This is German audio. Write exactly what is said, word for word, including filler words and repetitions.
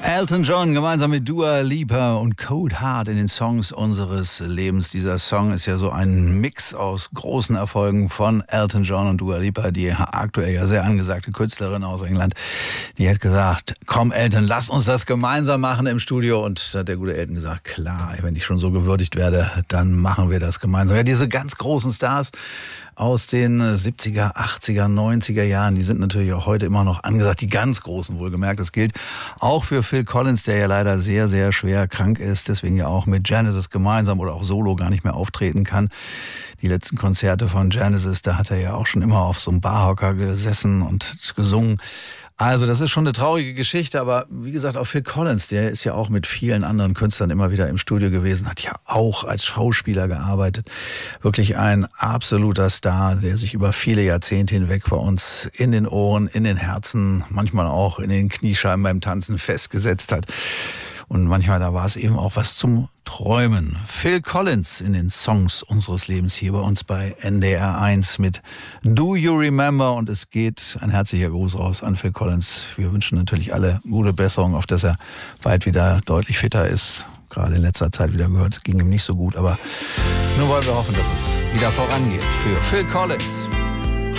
Elton John gemeinsam mit Dua Lipa und Cold Heart in den Songs unseres Lebens. Dieser Song ist ja so ein Mix aus großen Erfolgen von Elton John und Dua Lipa, die aktuell ja sehr angesagte Künstlerin aus England. Die hat gesagt, komm Elton, lass uns das gemeinsam machen im Studio. Und da hat der gute Elton gesagt, klar, wenn ich schon so gewürdigt werde, dann machen wir das gemeinsam. Ja, diese ganz großen Stars aus den siebziger, achtziger, neunziger Jahren, die sind natürlich auch heute immer noch angesagt, die ganz Großen wohlgemerkt. Das gilt auch für Phil Collins, der ja leider sehr, sehr schwer krank ist, deswegen ja auch mit Genesis gemeinsam oder auch solo gar nicht mehr auftreten kann. Die letzten Konzerte von Genesis, da hat er ja auch schon immer auf so einem Barhocker gesessen und gesungen. Also das ist schon eine traurige Geschichte, aber wie gesagt, auch Phil Collins, der ist ja auch mit vielen anderen Künstlern immer wieder im Studio gewesen, hat ja auch als Schauspieler gearbeitet. Wirklich ein absoluter Star, der sich über viele Jahrzehnte hinweg bei uns in den Ohren, in den Herzen, manchmal auch in den Kniescheiben beim Tanzen festgesetzt hat. Und manchmal, da war es eben auch was zum Träumen. Phil Collins in den Songs unseres Lebens hier bei uns bei N D R eins mit Do You Remember? Und es geht ein herzlicher Gruß raus an Phil Collins. Wir wünschen natürlich alle gute Besserung, auf dass er bald wieder deutlich fitter ist. Gerade in letzter Zeit wieder gehört, es ging ihm nicht so gut. Aber nur wollen wir hoffen, dass es wieder vorangeht für Phil Collins.